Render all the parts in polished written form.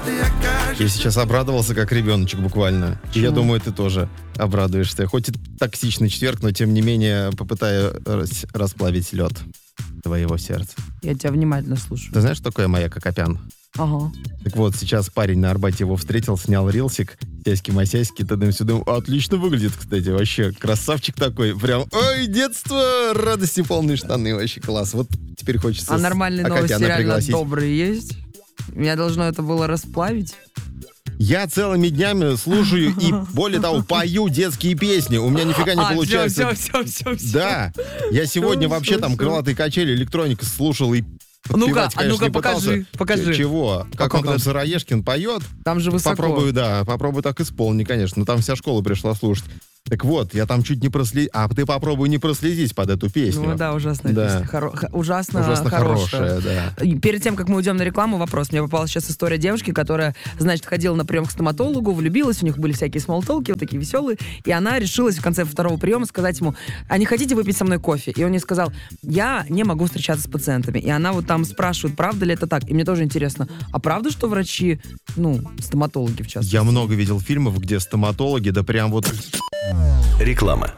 Я сейчас обрадовался, как ребеночек буквально. И я думаю, ты тоже обрадуешься. Хоть и токсичный четверг, но тем не менее попытаюсь расплавить лед твоего сердца. Я тебя внимательно слушаю. Ты знаешь, что такое Майя Акопян? Ага. Так вот, сейчас парень на Арбате его встретил, снял рилсик, сяськи-масяськи, тудым-сюдым. Отлично выглядит, кстати, вообще красавчик такой. Прям, ой, детство, радости полные штаны, вообще класс. Вот теперь хочется нормальные новости реально пригласить. добрые есть? Меня должно это было расплавить? Я целыми днями слушаю и, более того, пою детские песни. У меня нифига не получается. Все. Да, я сегодня вообще там крылатые качели, электроника слушал и подпевать, конечно, не пытался. покажи. Чего? Как он там Сыроежкин поет? Там же высоко. Попробую так исполнить, конечно. Но там вся школа пришла слушать. Так вот, я там чуть не проследил. А ты попробуй не проследить под эту песню. Ну да, ужасная песня. Ужасно хорошая, да. И перед тем, как мы уйдем на рекламу, вопрос. Мне попалась сейчас история девушки, которая, значит, ходила на прием к стоматологу, влюбилась, у них были всякие смолтолки, вот такие веселые, и она решилась в конце второго приема сказать ему: а не хотите выпить со мной кофе? И он ей сказал: я не могу встречаться с пациентами. И она вот там спрашивает, правда ли это так? И мне тоже интересно, а правда, что врачи, стоматологи в частности? Я много видел фильмов, где стоматологи, да прям вот... Реклама.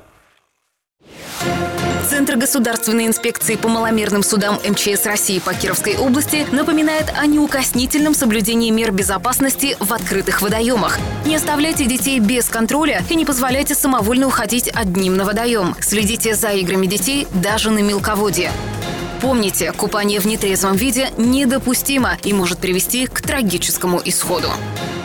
Центр государственной инспекции по маломерным судам МЧС России по Кировской области напоминает о неукоснительном соблюдении мер безопасности в открытых водоемах. Не оставляйте детей без контроля и не позволяйте самовольно уходить одним на водоем. Следите за играми детей даже на мелководье. Помните, купание в нетрезвом виде недопустимо и может привести к трагическому исходу.